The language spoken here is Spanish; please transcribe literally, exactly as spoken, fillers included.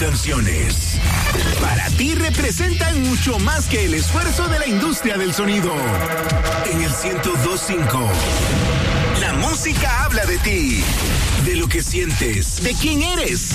canciones. Para ti representan mucho más que el esfuerzo de la industria del sonido. En el ciento dos punto cinco, la música habla de ti, de lo que sientes, de quién eres.